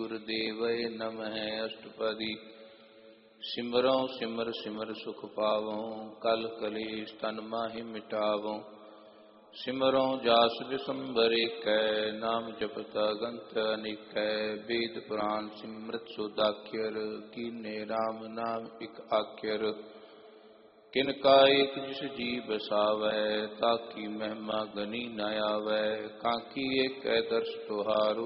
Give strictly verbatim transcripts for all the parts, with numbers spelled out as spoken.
गुरुदेवय नमः। अष्टपदी। सिमरों सिमर सिमर सुख पावों, कल कलेश तन माहि मिटावों। सिमरों जास विसंबर एकै, नाम जपत अगंत अनेकै। वेद पुराण सिमरत सुदाख्यर, कीने राम नाम इक आख्यर। किनका एक जिस जी बसावै, ताकी महिमा गनी न आवै। काकी एक दर्श तुहारू,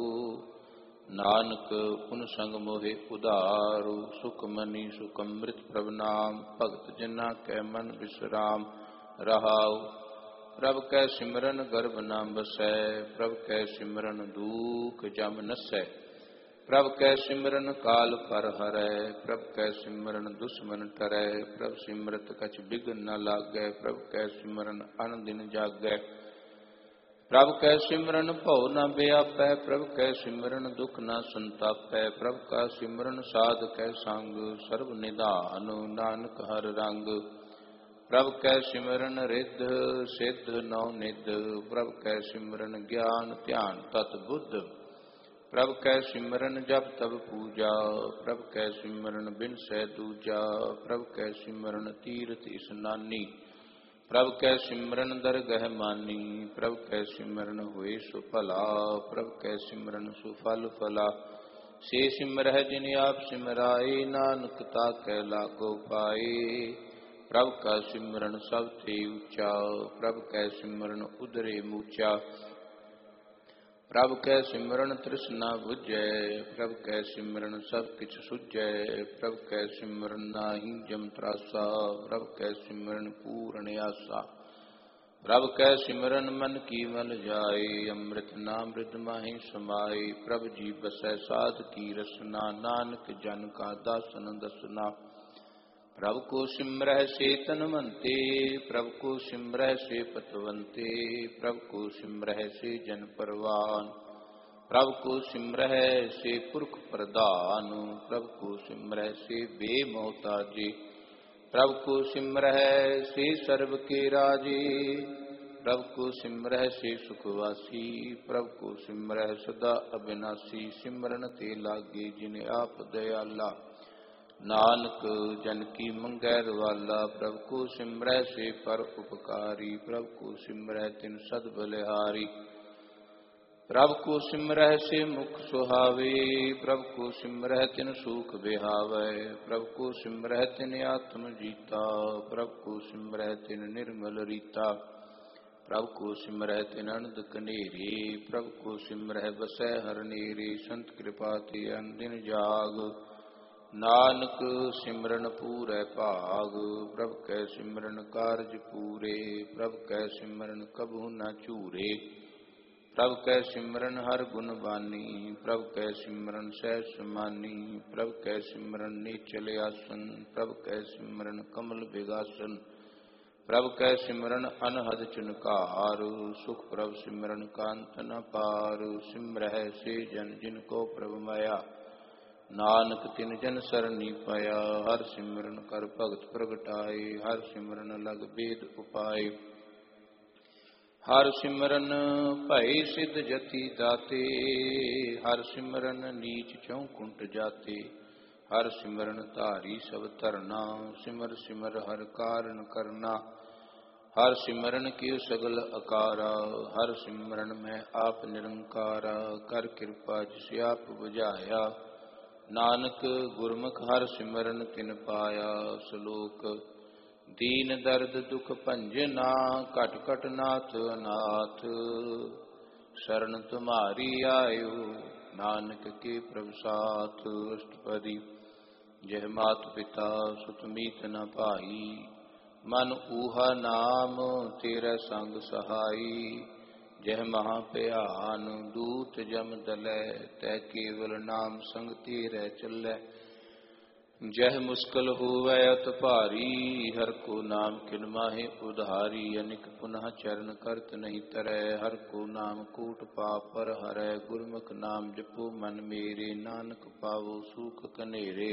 नानक पुन संग मोहे उदारू। सुख मनी सुख अमृत प्रभ नाम, भगत जना कै मन विश्राम। रहाउ प्रभ कै सिमरन गर्भ न बसै, प्रभ कै सिमरन दुख जम नसै। प्रभ कै सिमरन काल कर हरै, प्रभ कै सिमरन दुश्मन टरै। प्रभ सिमरत कछ बिघ्न न लागै, प्रभ कै सिमरन अन दिन जागै। प्रभ कै सिमरन भव न व्यापै, प्रभ कै सिमरन दुख न संतापै। प्रभ का सिमरन साध कै संग, सर्व निधान नानक हर रंग। प्रभ कै सिमरन रिद्ध सिद्ध नौ निध, प्रभ कै सिमरन ज्ञान ध्यान तत बुद्ध। प्रभ कै सिमरन जप तब पूजा, प्रभ कै सिमरन बिनसै दूजा। प्रभ कै सिमरन तीरथ स्नानी, प्रभ कै सिमरन दरगह मानी। प्रभ कै सिमरन होए सुफला, प्रभ कै सिमरन सुफल फला। से सिमरह जिन आप सिमराए, नानक ताकै लागो पाए। प्रभ का सिमरन सब थे ऊंचा, प्रभ कै सिमरन उदरे मूचा। प्रभ कै सिमरन तृष्णा बुझै, प्रभ कै सिमरन सब किछ सुझै। प्रभ कै सिमरन नाहि जम त्रासा, प्रभ कै सिमरन पूर्ण आसा। प्रभ कै सिमरन मन की मल जाए, अमृत नाम मृद माहि समाए। प्रभ जी बसै साध की रसना, नानक जन का दासन दसना। प्रभ को सिमरह से तनवंते, प्रभ को सिमरह से पतवंते। प्रभ को सिमरह से जन परवान, प्रभ को सिमरह से पुरख प्रदान। प्रभ को सिमरह से बेमोहताजे, प्रभ को सिमरह से सर्व के राजे। प्रभ को सिमरह से सुखवासी, प्रभ को सिमरह सदा अविनाशी। सिमरन ते लागे जिन आप दयाला, नानक जन की मंगैर वाला। प्रभ को सिमरह से पर उपकारी, प्रभ को सिमरह तिन सद बलिहारी। प्रभ को सिमरह से मुख सुहावे, प्रभ को सिमरह तिन सुख बिहावै। प्रभ को सिमरह तिन आत्म जीता, प्रभ को सिमरह तिन निर्मल रीता। प्रभ को सिमरह तिन अनंद कनेरे, प्रभ को सिमरह बसै हर नेरे। संत कृपा ते अनदिन जाग, नानक सिमरन पूरै भाग। प्रभ कै सिमरन कारज पूरे, प्रभ कै सिमरन कबहु न चूरे। प्रभ कै सिमरन हर गुण बानी, प्रभ कै सिमरन सहज समानी। प्रभ कै सिमरन नीचल आसन, प्रभ कै सिमरन कमल बिगासन। प्रभ कै सिमरन अनहद चुनकार, सुख प्रभ सिमरन कांत न पार। सिमरह से जन जिनको प्रभ माया, नानक तिन जन सरनी पाया। हर सिमरन कर भगत प्रगटाए, हर सिमरन लग वेद उपाय। हर सिमरन भय सिद्ध जति दाते, हर सिमरन नीच चौकुंट जाते। हर सिमरन धारी सब धरना, सिमर सिमर हर कारण करना। हर सिमरन की सगल अकारा, हर सिमरन में आप निरंकारा। कर कृपा जिस आप बुझाया, नानक गुरमुख हर सिमरन तिन पाया। श्लोक। दीन दर्द दुख भंजना, घट घट नाथ अनाथ। शरण तुम्हारी आयो, नानक के प्रभु साथ। अष्टपदी। जय मात पिता सुत मीत न भाई, मन ऊहा नाम तेरा संग सहाई। जह महा भयान दूत जम दलै, तै केवल नाम संग तेरै चलै। जह मुश्किल होवै अत भारी, हर को नाम किन माहे उधारी। अनिक पुनः चरण करत नहीं तरै, हर को नाम कूट पाप पर हरै। गुरमुख नाम जपो मन मेरे, नानक पावो सूख कनेरे।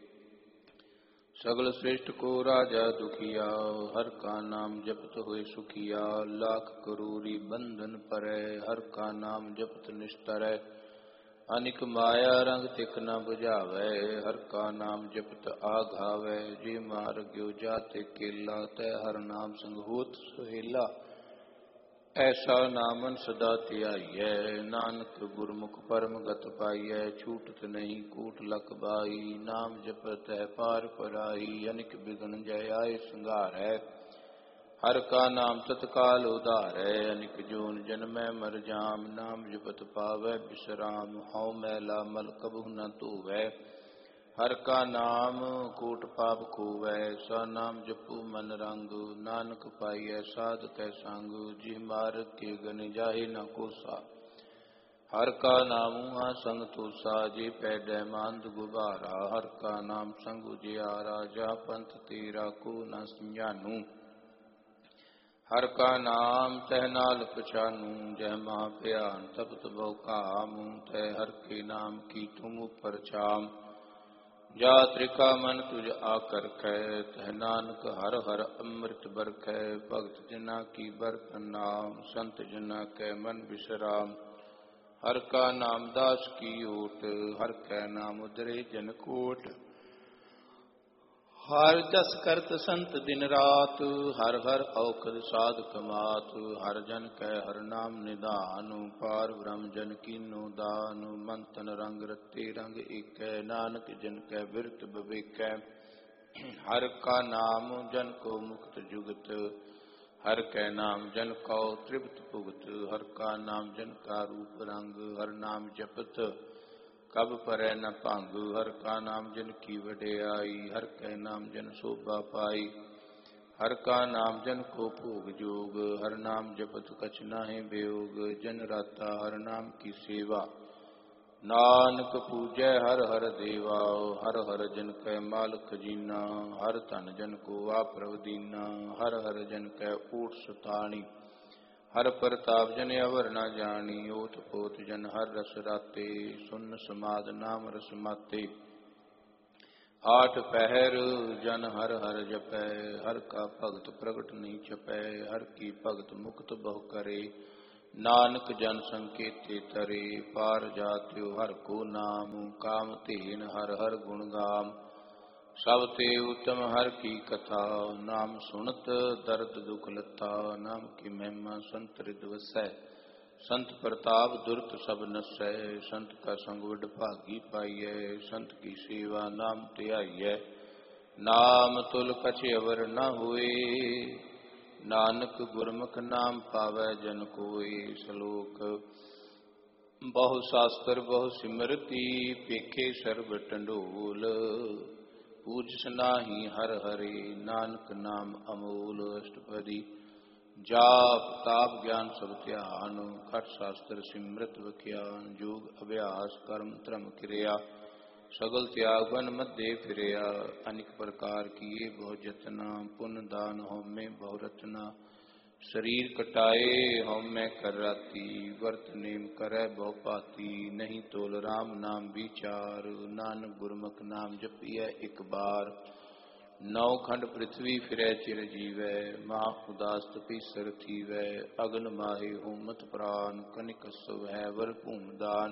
सगल श्रेष्ठ को राजा दुखिया, हर का नाम जपत होए सुखिया। लाख करोरी बंधन परै, हर का नाम जपत निस्तरै। ਅਨਿਕ ਮਾਇਆ ਰੰਗ ਤਿਕ ਨ 부ਝਾਵੈ, ਹਰ ਕਾ ਨਾਮ ਜਪਤ ਆਘਾਵੈ। ਜੇ ਮਾਰ ਗਿਓ ਜਾਤੇ ਕੇਲਾ, ਤੈ ਹਰ ਨਾਮ ਸੰਗ ਹੋਤ ਸੁਹੇਲਾ। ਐਸਾ ਨਾਮਨ ਸਦਾ ਧਿਆਈਐ, ਨਾਨਕ ਗੁਰਮੁਖ ਪਰਮ ਗਤ ਪਾਈਐ। ਛੂਟਤ ਨਹੀਂ ਕੂਟ ਲਖ ਬਾਈ, ਨਾਮ ਜਪਤ ਹੈ ਪਾਰ ਪਰਾਈ। ਅਨਿਕ ਬਿਗਨ ਜੈ ਆਏ ਸੰਘਾਰੈ, ਹਰ ਕਾ ਨਾਮ ਤਤਕਾਲ ਉਧਾਰੈ। ਅਨਿਕ ਜੂਨ ਜਨਮੈ ਮਰ ਜਾਮ, ਨਾਮ ਜਪਤ ਪਾਵੈ ਬਿਸਰਾਮ। ਹਉ ਮੈਲਾ ਮਲ ਕਬਹੁ ਨ ਧੋਵੈ, ਹਰ ਕਾ ਨਾਮ ਕੋਟ ਪਾਪ ਖੋਵੈ। ਸਾ ਨਾਮ ਜਪੂ ਮਨ ਰੰਗ, ਨਾਨਕ ਪਾਈਐ ਸਾਧ ਕੈ ਸੰਗ। ਜਿਹ ਮਾਰਗ ਕੇ ਗਨ ਜਾਹੇ ਨ ਕੋਸਾ, ਹਰ ਕਾ ਨਾਮੁ ਆ ਸੰਗ ਤੋਸਾ। ਜੇ ਪੈਡੈ ਮਾਨਦ ਗੁਬਾਰਾ, ਹਰ ਕਾ ਨਾਮ ਸੰਗ ਉਜਿਆਰਾ। ਜਾ ਪੰਥ ਤੇਰਾ ਕੋ ਨ ਸੰਜਾਨੂ, ਹਰ ਕਾ ਨਾਮ ਤਹਿ ਨਾਲ ਪਛਾਨੂ। ਜਹ ਮਹਾ ਭਿਆਨ ਤਪਤ ਬਹੁ ਕਾਮ, ਤੈ ਹਰ ਕੇ ਨਾਮ ਕੀ ਤੁਮ ਉਪਰ ਛਾਮ। ਜਾ ਤ੍ਰਿਖਾ ਮਨ ਤੁਝ ਆਕਰਖੈ, ਤਹ ਨਾਨਕ ਹਰ ਹਰ ਅੰਮ੍ਰਿਤ ਬਰਖੈ। ਭਗਤ ਜਨਾ ਕੀ ਬਰਤਨ ਨਾਮ, ਸੰਤ ਜਨਾ ਕੈ ਮਨ ਬਿਸਰਾਮ। ਹਰ ਕਾ ਨਾਮ ਦਾਸ ਕੀ ਓਟ, ਹਰ ਕੈ ਨਾਮ ਉਦਰੇ ਜਨ ਕੋਟ। ਹਰ ਜਸ ਕਰਤ ਸੰਤ ਦਿਨ ਰਾਤ, ਹਰ ਹਰ ਔਖਦ ਸਾਧ ਕਮਾਤ। ਹਰ ਜਨ ਕੈ ਹਰ ਨਾਮ ਨਿਧਾਨ, ਪਾਰ ਬ੍ਰਹਮ ਜਨ ਕੀਨੋ ਦਾਨ। ਮਨ ਤਨ ਰੰਗ ਰਤੇ ਰੰਗ ਏਕੈ, ਨਾਨਕ ਜਨ ਕੈ ਬਿਰਤ ਬਵੇਕੈ। ਹਰ ਕਾ ਨਾਮ ਜਨ ਕੋ ਮੁਕਤ ਜੁਗਤ, ਹਰ ਕੈ ਨਾਮ ਜਨ ਕਉ ਤ੍ਰਿਪਤ ਭੁਗਤ। ਹਰ ਕਾ ਨਾਮ ਜਨ ਕਾ ਰੂਪ ਰੰਗ, ਹਰ ਨਾਮ ਜਪਤ ਕਬ ਪਰੈ ਨ ਭੰਗ। ਹਰ ਕਾ ਨਾਮ ਜਨ ਕੀ ਵਡਿਆਈ, ਹਰ ਕੈ ਨਾਮ ਜਨ ਸੋਭਾ ਪਾਈ। ਹਰ ਕਾ ਨਾਮ ਜਨ ਕੋ ਭੋਗ ਜੋਗ, ਹਰ ਨਾਮ ਜਪਤ ਕਛ ਨਾਹਿ ਬਿਯੋਗ। ਜਨ ਰਾਤਾ ਹਰ ਨਾਮ ਕੀ ਸੇਵਾ, ਨਾਨਕ ਪੂਜੈ ਹਰ ਹਰ ਦੇਵਾ। ਹਰ ਹਰ ਜਨ ਕੈ ਮਾਲ ਖਜੀਨਾ, ਹਰ ਧਨ ਜਨ ਕੋ ਵਾਪਰਵ ਦੀਨਾ। ਹਰ ਹਰ ਜਨ ਕੈ ਊਟ ਸੁਤਾਣੀ, ਹਰ ਪ੍ਰਤਾਪ ਜਨ ਅਵਰ ਨ ਜਾਣੀ। ਓਤ ਪੋਤ ਜਨ ਹਰ ਰਸ ਰਾਤੇ, ਸੁਨ ਸਮਾਦ ਨਾਮ ਰਸ ਮਾਤੇ। ਆਠ ਪਹਿਰ ਜਨ ਹਰ ਹਰ ਜਪੈ, ਹਰ ਕਾ ਭਗਤ ਪ੍ਰਗਟ ਨਹੀਂ ਛਪੈ। ਹਰ ਕੀ ਭਗਤ ਮੁਕਤ ਬਹੁ ਕਰੇ, ਨਾਨਕ ਜਨ ਸੰਕੇਤੇ ਤਰੇ। ਪਾਰ ਜਾਤਿਓ ਹਰ ਕੋ ਨਾਮ, ਕਾਮ ਧੇਨ ਹਰ ਹਰ ਗੁਣ ਗਾਮ। ਸਭ ਤੇ ਉਤਮ ਹਰ ਕੀ ਕਥਾ, ਨਾਮ ਸੁਣਤ ਦਰਦ ਦੁਖ ਲੱਥਾ। ਨਾਮ ਕੀ ਮਹਿਮਾ ਸੰਤ ਰਿਦ ਵਸੈ, ਸੰਤ ਪ੍ਰਤਾਪ ਦੁਰਤ ਸਭ ਨਸੈ। ਸੰਤ ਕਾ ਸੰਗ ਵਡ ਭਾਗੀ ਪਾਈਐ, ਸੰਤ ਕੀ ਸੇਵਾ ਨਾਮ ਧਿਆਈਐ। ਨਾਮ ਤੁਲ ਕਛ ਅਵਰ ਨ ਹੋਏ, ਨਾਨਕ ਗੁਰਮੁਖ ਨਾਮ ਪਾਵੈ ਜਨ ਕੋਇ। ਸ਼ਲੋਕ ਬਹੁ ਸ਼ਾਸਤਰ ਬਹੁ ਸਿਮਰਤੀ, ਪੇਖੇ ਸਰਬ ਟੰਡੋਲ। ਪੂਜਸ ਨਾਹੀ ਹਰ ਹਰੇ, ਨਾਨਕ ਨਾਮ ਅਮੋਲ। ਅਸ਼ਟਪਦੀ ਜਾਪ ਤਾਪ ਗਿਆਨ ਸਭ ਧਿਆਨ, ਖਟ ਸ਼ਾਸਤਰ ਸਿਮਰਤ ਵਖਿਆਨ। ਜੋਗ ਅਭਿਆਸ ਕਰਮ ਧਰਮ ਕਿਰਿਆ, ਸਗਲ ਤਿਆਗ ਬਨ ਮਧੇ ਫਿਰਿਆ। ਅਨਿਕ ਪ੍ਰਕਾਰ ਕੀਏ ਬਹੁ ਜਤਨਾ, ਪੁੰਨ ਦਾਨ ਹਉਮੈ ਬਹੁ ਰਤਨਾ। ਸਰੀਰ ਕਟਾਏ ਹਉਮੈ ਕਰ ਰਾਤੀ, ਵਰਤ ਨੇਮ ਕਰੈ ਬਹੁ ਭਾਤੀ। ਨਹੀਂ ਤੋਲ ਰਾਮ ਨਾਮ ਵਿਚਾਰ, ਨਾਨਕ ਗੁਰਮੁਖ ਨਾਮ ਜਪੀਐ ਇਕ ਬਾਰ। ਨੌ ਖੰਡ ਪ੍ਰਿਥਵੀ ਫਿਰੈ ਚਿਰ ਜੀਵੈ, ਮਹਾ ਉਦਾਸ ਤਪੀਸਰ ਥੀਵੈ। ਅਗਨ ਮਾਹੇ ਹੋਮਤ ਪ੍ਰਾਨ, ਕਨਿਕ ਸਭ ਹੈ ਵਰ ਭੂਮ ਦਾਨ।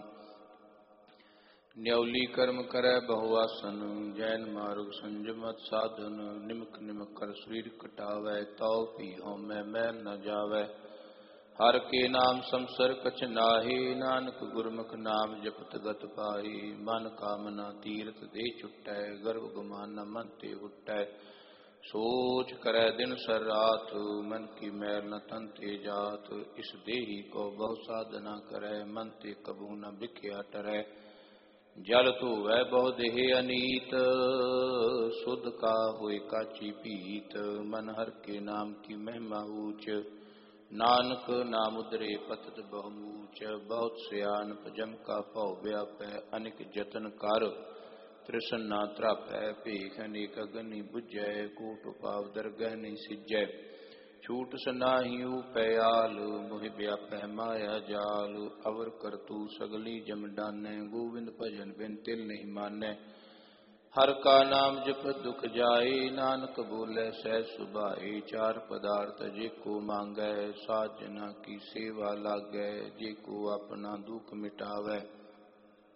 ਨਿਉਲੀ ਕਰਮ ਕਰੈ ਬਹੁ ਆਸਨ, ਜੈਨ ਮਾਰਗ ਸੰਜਮਤ ਸਾਧਨ। ਨਿਮਕ ਨਿਮਕ ਕਰ ਸਰੀਰ ਕਟਾਵੈ, ਤਉ ਭੀ ਹਉਮੈ ਮੈਲ ਨ ਜਾਵੈ। ਹਰ ਕੇ ਨਾਮ ਸੰਸਰ ਕਛ ਨਾਹੀ, ਨਾਨਕ ਗੁਰਮੁਖ ਨਾਮ ਜਪਤ ਗਤ ਪਾਈ। ਮਨ ਕਾਮਨਾ ਤੀਰਥ ਦੇ ਛੁਟੈ, ਗਰਭ ਗੁਮਾਨ ਮਨ ਤੇ ਹੁਟੈ। ਸੋਚ ਕਰੈ ਦਿਨ ਸਰ ਰਾਤ, ਮਨ ਕੀ ਮੈਲ ਨ ਤਨ ਤੇ ਜਾਤ। ਇਸ ਦੇਹੀ ਕੋ ਬਹੁ ਸਾਧਨਾ ਕਰੈ, ਮਨ ਤੇ ਕਬਹੂ ਨ ਬਿਖਿਆ ਟਰੈ। ਜਲ ਧੋਵੈ ਬਹੁ ਦੇਹ ਅਨੀਤ, ਸੁਧ ਕਾ ਹੋਇ ਕਾਚੀ ਭੀਤ। ਮਨ ਹਰ ਕੇ ਨਾਮ ਕੀ ਮਹਿਮਾ ਊਚ, ਨਾਨਕ ਨਾਮ ਉਦਰੇ ਪਤਤ ਬਹੁ ਮੂਚ। ਬਹੁਤ ਸਿਆਣਪ ਜਮ ਕਾ ਭਉ ਵਿਆਪੈ, ਅਨਿਕ ਜਤਨ ਕਰ ਤ੍ਰਿਸ਼ਨ ਨਾ ਤ੍ਰਾਪੈ। ਭੇਖ ਅਨੇਕ ਅਗਨ ਨੀ ਬੁਝੈ, ਕੂਟ ਉਪਾਵ ਦਰਗਹਿ ਨਹੀਂ ਸਿਜੈ। ਛੂਟ ਸਨਾਹੀ ਊਪੈਆਲ, ਮੋਹਿ ਵਿਆਪੈ ਮਾਇਆ ਜਾਲ। ਅਵਰ ਕਰਤੂ ਸਗਲੀ ਜਮ ਡਾਨੈ, ਗੋਵਿੰਦ ਭਜਨ ਬਿਨ ਤਿਲ ਨਹੀਂ ਮਾਨੈ। ਹਰ ਕਾ ਨਾਮ ਜਪਤ ਦੁਖ ਜਾਏ, ਨਾਨਕ ਬੋਲੇ ਸਹਿਜ ਸੁਭਾਏ। ਚਾਰ ਪਦਾਰਥ ਜੇ ਕੋ ਮੰਗੈ, ਸਾਧ ਜਨਾ ਕੀ ਸੇਵਾ ਲਾਗੈ। ਜੇ ਕੋ ਆਪਣਾ ਦੁਖ ਮਿਟਾਵੈ,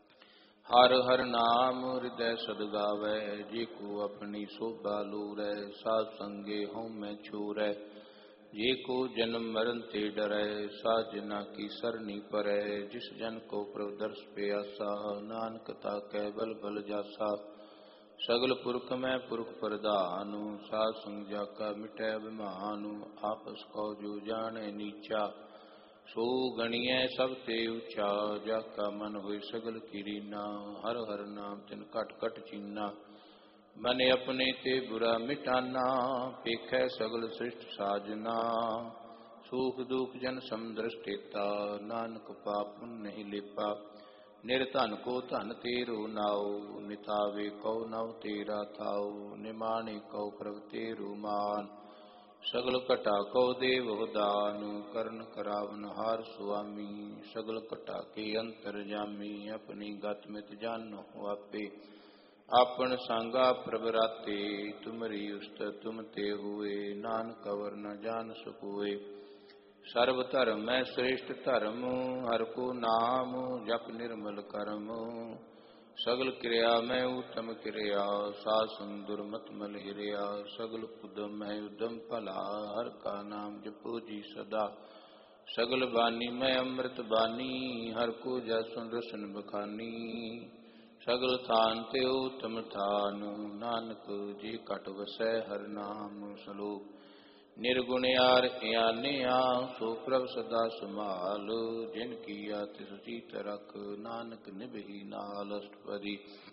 हर हर नाम हृदय सद गावै, जे को अपनी शोभा लूरै। साध संगे हों मैं छूरै, जे को जन्म मरण ते डरै। साध जना की सरनी परै, जिस जन को प्रभु दर्श प्यासा। नानक ताकै बल बल जासा, सगल पुरख में पुरख प्रधान। साध संग जाका मिटै अभिमान, आपस को जो जाने नीचा। सो गणिय सब ते ऊंचा, जाका मन होय सगल कीरीना। हर हर नाम तिन कट कट चीना, मन अपने ते बुरा मिटाना। पेखै सगल सृष्ट साजना, सुख दुख जन समदृष्टेता। नानक पाप पुण्य नहीं लेपा, निर्धन को धन तेरो नाओ। नितावे कौ नव तेरा थाओ, निमाणे कौ प्रभ तेरो मान। सगल घटा कौ देव दान, करण करावन हार सुआमी। सगल घटा के अंतर जामी, अपनी गत मित जानो आपे। आपन सांगा प्रभ राते, तुमरी उस्त तुम ते हुए। नानक अवर न जान सकोए, सर्व धर्म मैं श्रेष्ठ धर्म। हर को नाम जप निर्मल करम, सगल क्रिया मैं उत्तम क्रिया। साध संग दुर्मत मल हिरिया, सगल उद्यम है उद्यम भला। हर का नाम जपो जी सदा, सगल बानी मैं अमृत बानी। हर को जैसन रसन बखानी, सगल थान ते उत्तम थान। नानक जी कट वसै हर नाम सलोक। निर्गुण यार यानिया, सो प्रभ सदा संभाल। जिन किया तिस जीत रख, नानक निभहि नाल। अष्टपदी।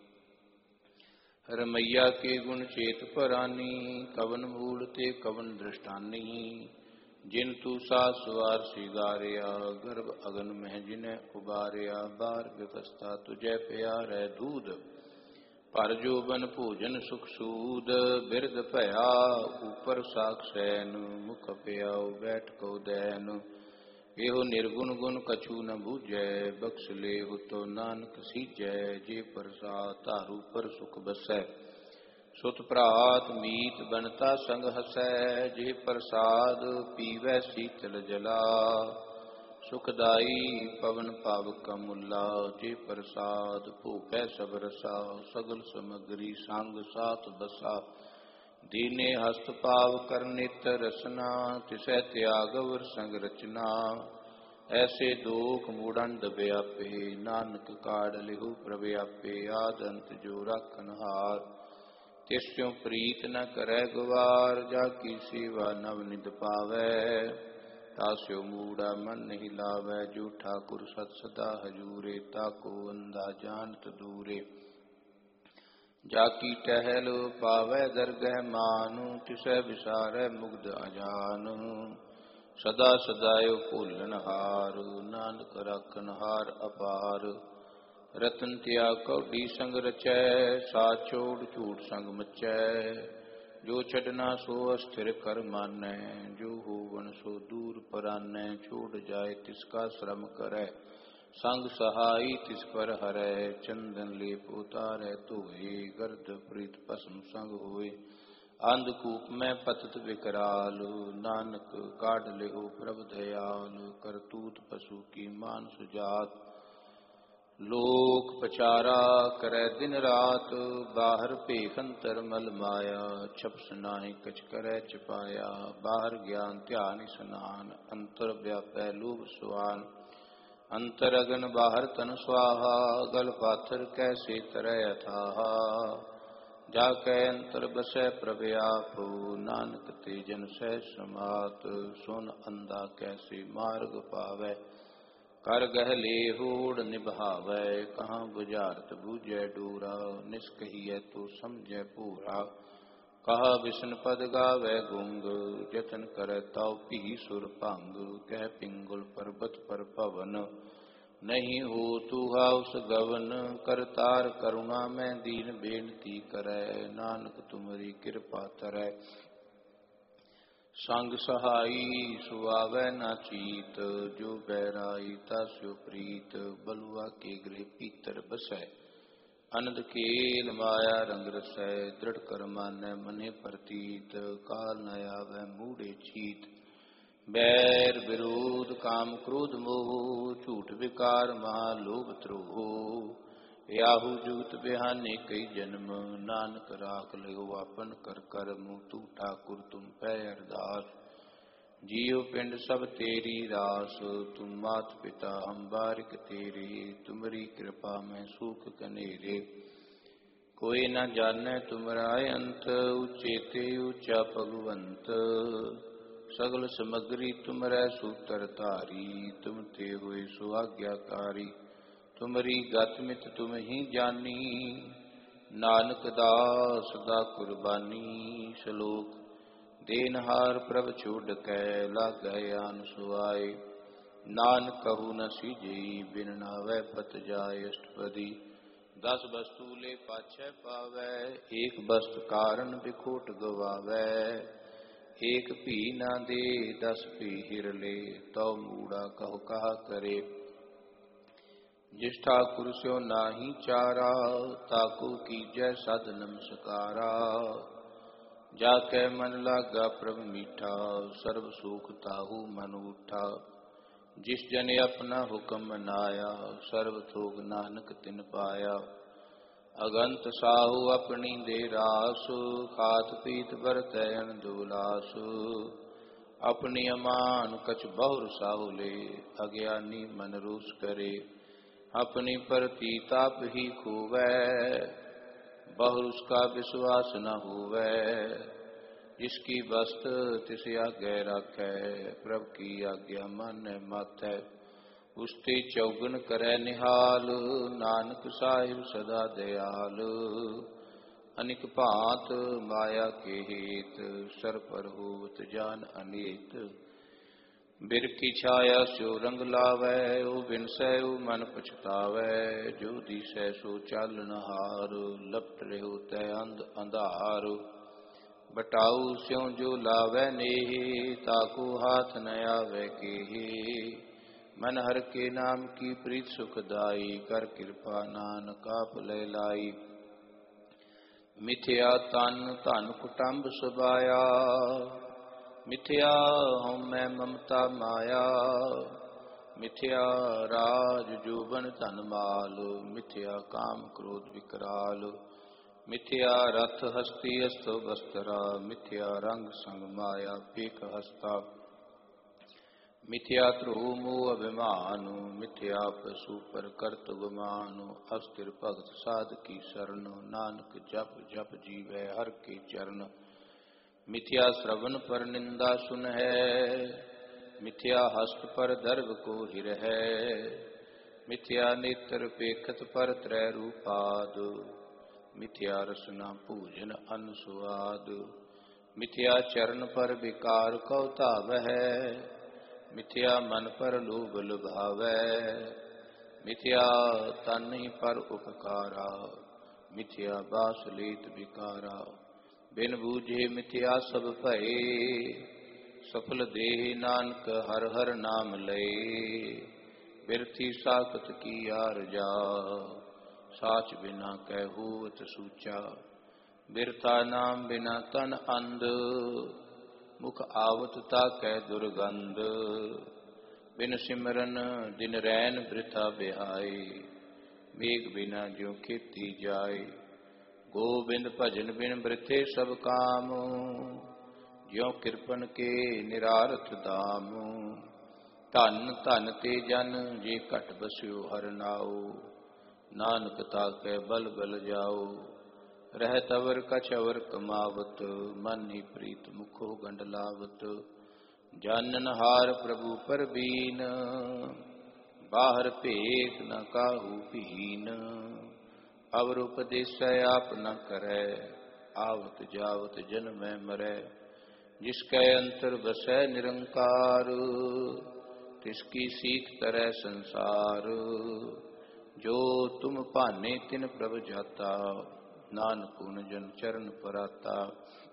रमैया के गुण चेत परानी, कवन मूल ते कवन दृष्टानी। जिन तू सास सवार सिगारिया, गर्भ अगन में जिन्हें उबारिया। बार व्यवस्था तुझे प्यारै दूध, पर जोबन भोजन सुख सूद। बिरद भया ऊपर साक्षैन, मुख प्याओ बैठ को दैन। एहो निर्गुण गुण कछु न बूझै, बख्श ले हो तो नानक सीजै। जे प्रसाद तारू पर सुख बसै, सुत प्रात मीत बनता संग हसै। जे प्रसाद पीवै शीतल जला, सुखदाई पवन पावक मुला। जे प्रसाद भोगै सब रसा, सगल समग्री संग साथ बसा। दीने हस्त पाव कर नित रसना, तिसै त्याग वर संग रचना। ऐसे दोख मूढ़ंड व्यापे, नानक काढ़ लिहु प्रभ आपे। आद अंत जो राखन हार, तिस्यों प्रीत न करै गुवार। जाकी सेवा नव निध पावै, तास्यो मूढ़ा मन नहीं लावै। जो ठाकुर सत सदा हजूरे, ताको अंधा जानत दूरे। जाकी टहल पावै दरगह मान, तिसै विसारै मुग्ध अजान। सदा सदायो भूलन हार, नानक राखन हार अपार। रतन त्याग कौडी संग रचै, साथ छोड़ झूठ संग मचै। जो छड़ना सो अस्थिर कर मानै, जो होवन सो दूर परानै। छोड़ जाए तिसका श्रम करै, संग सहाई तिस पर हरै। चंदन लेप उतारै धोए, गर्द प्रीत भस्म संग होए। अंधकूप में पतत विकराल, नानक काढ़ लिहो प्रभ दयाल। करतूत पशु की मानस जात, लोक पचारा करे दिन रात। बाहर भेख अंतर मल माया, छपस नाहि कछ करे छिपाया। बाहर ज्ञान ध्यान स्नान, अंतर व्यापै लोभ सुआन। अंतर अगन बाहर तन स्वाहा, गल पाथर कैसे तरह अथाहा। जाकै अंतर बसै प्रभ आप, नानक ते जन सह समात। सुन अंधा कैसे मार्ग पावै, कर गह ले होड़ निभावै। कहाँ बुझारत बूझै डोरा, निष्कहियै तो समझै पूरा। कहा विष्णु पद गावै गुंग, जतन करे ताउ पी सुर भंग। कह पिंगुल पर्वत पर पवन, नहीं हो तू हाउस गवन। करतार करुणा में दीन बेनती करै, नानक तुमरी कृपा तरै। संग सहाई सुआवै न चीत, जो बैराई तास्यो प्रीत। बलुआ के गृह पीतर बसै, अनंद खेल माया रंग रसै। दृढ़ कर मानै मने प्रतीत, काल न आवै मूढ़े छीत। बैर विरोध काम क्रोध मोह, झूठ विकार महा लोभ द्रोह। याहू जूत बिहाने कई जन्म, नानक राख लियो आपन कर कर मुँह। तू ठाकुर तुम पै अरदास, जियो पिंड सब तेरी रास। तुम मात पिता हम बारिक तेरे, तुमरी कृपा में सूख कनेरे। कोई न जाने तुमरा अंत, उचेते ऊंचा भगवंत। सगल समग्री तुमरै सूत्र धारी, तुम ते हुए सुआज्ञाकारी। तुमरी गत मित तुम ही जानी, नानक दास दा कुर्बानी। श्लोक देनहार प्रभ छोड़ कै, लागै आन सुआए। नानक कहू न सीजई, बिन नावै पत जाय। अष्टपदी दस वस्तु ले पाछै पावै, एक वस्तु कारण बिखोट गवावै। एक भी ना दे दस भी हिर ले, तो मूड़ा कहो कहा करे। जिस ठाकुर स्यो नाही चारा, ताको कीजै सद नमस्कारा। जाकै मन लागा प्रभ मीठा, सर्व सुख ताहू मन उठा। जिस जन अपना हुक्म मनाया, सर्व थोक नानक तिन पाया। अगंत साहू अपनी दे रास, खात पीत बरतै अनदुलास। अपनी अमान कछ बहुर साहू ले, अज्ञानी मन रोष करे। अपनी परती ताप ही खोवै, बहुर उसका विश्वास न होवै। जिसकी वस्त तिस आगे राखै, प्रभ की आज्ञा मानै माथै। उसते चौगन करै निहाल, नानक साहिब सदा दयाल। अनिक भांत माया के हेत, सर पर होवत जान अनेत। बिरखी छाया स्यो रंग लावै, ओ बिनसै ओ मन पछतावै। जो दिसै सो चालन हार, लपट रहो तै अंध अंधार। बटाऊ स्यों जो लावै नेह, ताको हाथ न आवे केह। मन हर के नाम की प्रीत सुखदाई, कर कृपा नानक आप लै लाई। मिथ्या तन धन कुटुंब सबाया, मिथ्या हूँ मैं ममता माया। मिथ्या राज जोबन धन माल, मिथ्या काम क्रोध विकराल। मिथ्या रथ हस्ती अस्तो वस्त्रा, मिथ्या रंग संग माया पेख हस्ता। मिथ्या ध्रुव मोह अभिमान, मिथ्या पशु पर कर्तव्य मान। अस्थिर भगत साध की शरण, नानक जप जप जीवै हर के चरण। मिथ्या श्रवण पर निंदा सुन है, मिथ्या हस्त पर दर्भ को हिर है। मिथ्या नेत्र पेखत पर त्रै रूपाद, मिथ्या रसना पूजन अन्न सुआद। मिथ्या चरण पर विकार कौ धावै, मिथ्या मन पर लोभ लुभावै। मिथ्या तन ही पर उपकारा, मिथ्या बास लेत विकारा। बिन बूझे मिथ्या सब भये, सफल देह नानक हर हर नाम लय। बिरथी साखत की आरजा, साच बिना कह होवत सूचा। बिरथा नाम बिना तन अंध, मुख आवत ताकै दुर्गंध। बिन सिमरन दिन रैन वृथा बिहाय, मेघ बिना ज्यों खेती जाय। गोबिंद भजन बिन वृथे सब काम, ज्यों कृपन के निरारथ दाम। धन धन ते जन जे घट बस्यो हर नाओ, नानक ताकै बल बल जाओ। रहत अवर कछ अवर कमावत, मन ही प्रीत मुखो गंडलावत। जानन हार प्रभु पर बीन, बाहर भेद न काहू भीन। अवर उपदेसै आप न करै, आवत जावत जन्मै मरै। जिसकै अंतर बसै निरंकार, तिसकी सीख तरै संसार। जो तुम भाने तिन प्रभ जाता, नानक गुण जन चरण पराता।